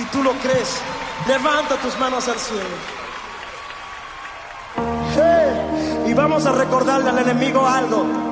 Si tú lo crees, levanta tus manos al cielo. Hey, y vamos a recordarle al enemigo algo.